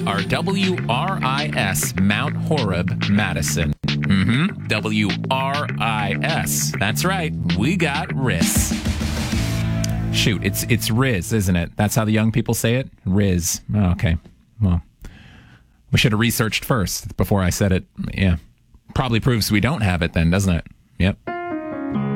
are WRIS Mount Horeb, Madison. WRIS. That's right. We got RIS. Shoot, it's Riz, isn't it? That's how the young people say it? Riz. Oh, okay. Well, we should have researched first before I said it. Yeah. Probably proves we don't have it then, doesn't it? Yep.